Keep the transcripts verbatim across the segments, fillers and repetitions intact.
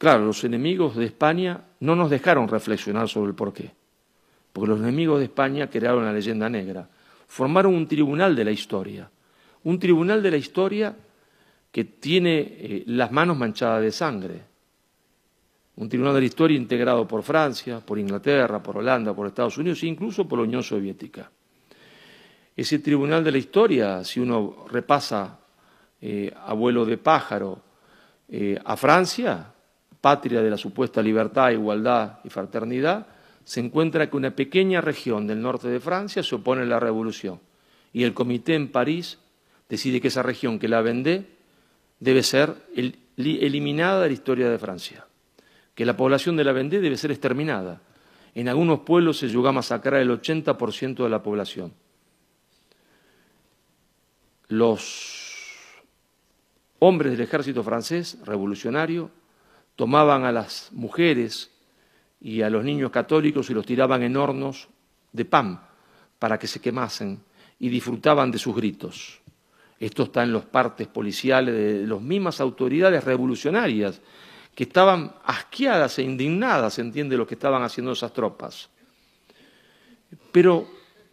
Claro, los enemigos de España no nos dejaron reflexionar sobre el porqué, porque los enemigos de España crearon la leyenda negra, formaron un tribunal de la historia, un tribunal de la historia que tiene eh, las manos manchadas de sangre, un tribunal de la historia integrado por Francia, por Inglaterra, por Holanda, por Estados Unidos e incluso por la Unión Soviética. Ese tribunal de la historia, si uno repasa eh, a vuelo de pájaro eh, a Francia, patria de la supuesta libertad, igualdad y fraternidad, se encuentra que una pequeña región del norte de Francia se opone a la revolución y el comité en París decide que esa región, que la Vendée, debe ser el, eliminada de la historia de Francia, que la población de la Vendée debe ser exterminada. En algunos pueblos se llegó a masacrar el ochenta por ciento de la población. Los hombres del ejército francés revolucionario tomaban a las mujeres y a los niños católicos y los tiraban en hornos de pan para que se quemasen y disfrutaban de sus gritos. Esto está en los partes policiales de las mismas autoridades revolucionarias que estaban asqueadas e indignadas, se entiende, lo que estaban haciendo esas tropas. Pero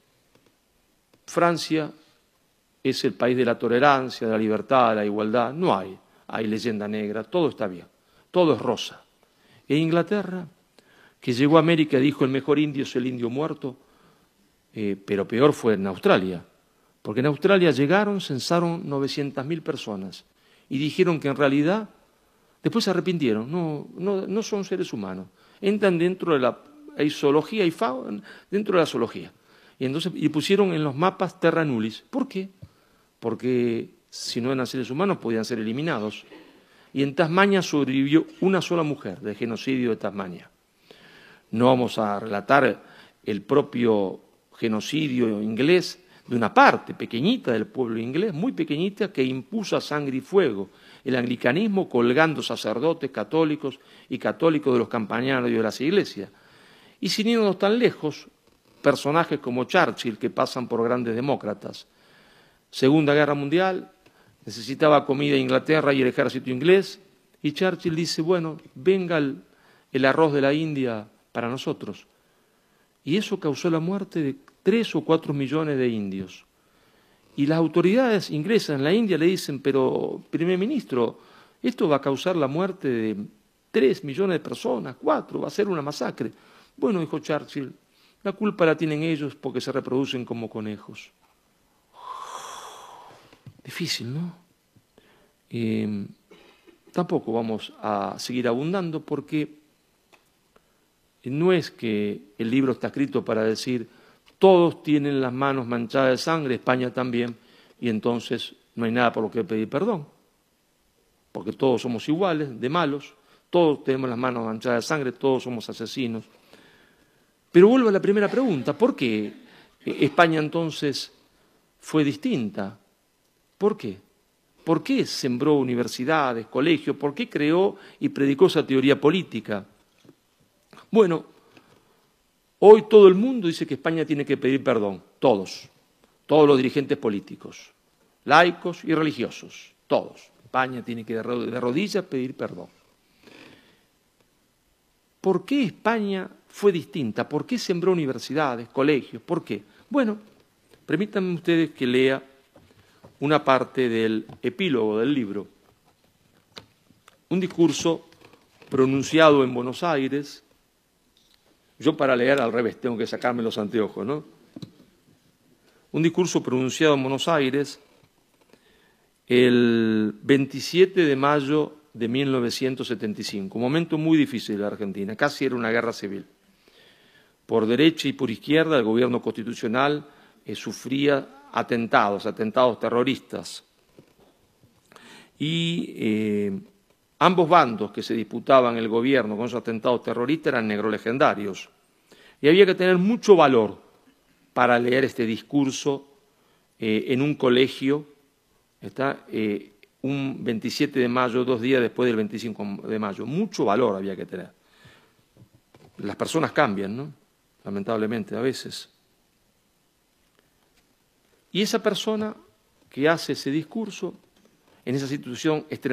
Francia es el país de la tolerancia, de la libertad, de la igualdad. No hay, hay leyenda negra, todo está bien, todo es rosa. E Inglaterra, que llegó a América y dijo el mejor indio es el indio muerto, eh, pero peor fue en Australia, porque en Australia llegaron, censaron novecientas mil personas y dijeron que en realidad, después se arrepintieron, no, no, no son seres humanos, entran dentro de la hay zoología y fauna, dentro de la zoología. Y entonces y pusieron en los mapas terra nullis. ¿Por qué? Porque si no eran seres humanos podían ser eliminados. Y en Tasmania sobrevivió una sola mujer del genocidio de Tasmania. No vamos a relatar el propio genocidio inglés de una parte pequeñita del pueblo inglés, muy pequeñita, que impuso a sangre y fuego el anglicanismo colgando sacerdotes católicos y católicos de los campanarios de las iglesias. Y sin irnos tan lejos, personajes como Churchill, que pasan por grandes demócratas. Segunda Guerra Mundial, necesitaba comida Inglaterra y el ejército inglés, y Churchill dice, bueno, venga el, el arroz de la India para nosotros. Y eso causó la muerte de tres o cuatro millones de indios. Y las autoridades inglesas en la India le dicen, pero, primer ministro, esto va a causar la muerte de tres millones de personas, cuatro, va a ser una masacre. Bueno, dijo Churchill, la culpa la tienen ellos porque se reproducen como conejos. Difícil, ¿no? Eh, tampoco vamos a seguir abundando porque no es que el libro está escrito para decir todos tienen las manos manchadas de sangre, España también, y entonces no hay nada por lo que pedir perdón, porque todos somos iguales, de malos, todos tenemos las manos manchadas de sangre, todos somos asesinos. Pero vuelvo a la primera pregunta, ¿por qué España entonces fue distinta? ¿Por qué? ¿Por qué sembró universidades, colegios? ¿Por qué creó y predicó esa teoría política? Bueno, hoy todo el mundo dice que España tiene que pedir perdón, todos, todos los dirigentes políticos, laicos y religiosos, todos. España tiene que de rodillas pedir perdón. ¿Por qué España fue distinta? ¿Por qué sembró universidades, colegios? ¿Por qué? Bueno, permítanme ustedes que lea una parte del epílogo del libro. Un discurso pronunciado en Buenos Aires. Yo para leer al revés tengo que sacarme los anteojos, ¿no? Un discurso pronunciado en Buenos Aires el veintisiete de mayo de mil novecientos setenta y cinco, un momento muy difícil de la Argentina, casi era una guerra civil. Por derecha y por izquierda el gobierno constitucional eh, sufría atentados, atentados terroristas. Y eh, ambos bandos que se disputaban el gobierno con esos atentados terroristas eran negrolegendarios. Y había que tener mucho valor para leer este discurso eh, en un colegio, está, eh, un veintisiete de mayo, dos días después del veinticinco de mayo. Mucho valor había que tener. Las personas cambian, ¿no? Lamentablemente, a veces. Y esa persona que hace ese discurso, en esa situación extremadamente